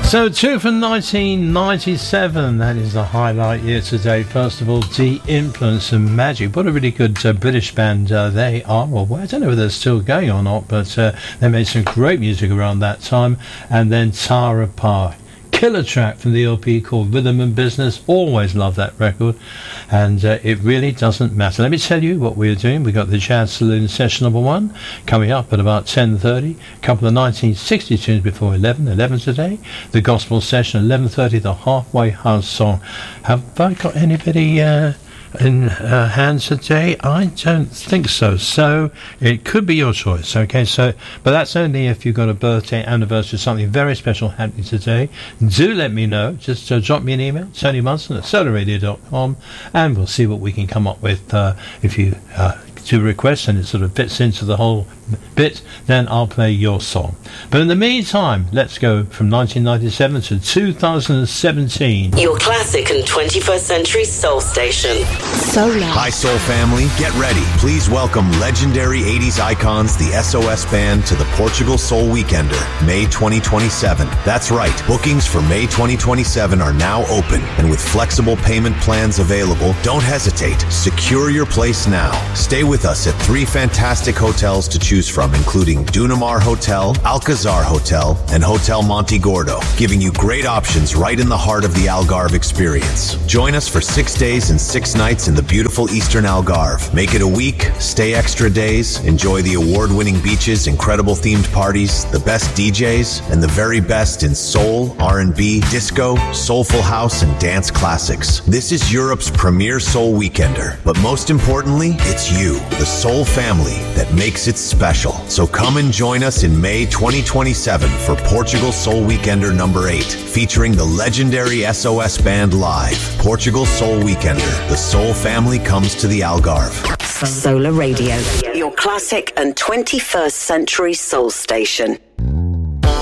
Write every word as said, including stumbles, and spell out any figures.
So two from nineteen ninety-seven, that is the highlight year today. First of all, The Influence and Magic. What a really good uh, British band uh, they are. Well, I don't know whether they're still going or not, but uh, they made some great music around that time. And then Tara Parr. Killer track from the L P called Rhythm and Business. Always love that record, and uh, it really doesn't matter. Let me tell you what we're doing. We've got the Jazz Saloon session number one coming up at about ten thirty. A couple of nineteen sixty tunes before eleven. eleven today. The Gospel session eleven thirty. The Halfway House song. Have I got anybody uh, in uh, hands today? I don't think so. So it could be your choice. Okay, so but that's only if you've got a birthday, anniversary, something very special happening today. Do let me know. Just uh, drop me an email, Tony Munson at solar radio dot com, and we'll see what we can come up with. Uh, if you uh, do requests and it sort of fits into the whole bit, then I'll play your song. But in the meantime, let's go from nineteen ninety-seven to two thousand seventeen. Your classic and twenty-first century soul station. Solar. Hi, Soul family. Get ready. Please welcome legendary eighties icons, the S O S Band, to the Portugal Soul Weekender, May twenty twenty-seven. That's right. Bookings for May twenty twenty-seven are now open, and with flexible payment plans available, don't hesitate. Secure your place now. Stay with us at three fantastic hotels to choose from, including Dunamar Hotel, Alcazar Hotel, and Hotel Monte Gordo, giving you great options right in the heart of the Algarve experience. Join us for six days and six nights in the beautiful Eastern Algarve. Make it a week, stay extra days, enjoy the award-winning beaches, incredible themed parties, the best D Js, and the very best in soul, R and B, disco, soulful house, and dance classics. This is Europe's premier soul weekender, but most importantly, it's you, the soul family, that makes it special. So come and join us in May twenty twenty-seven for Portugal Soul Weekender number eight, featuring the legendary S O S Band live. Portugal Soul Weekender. The soul family comes to the Algarve. Solar Radio, your classic and twenty-first century soul station.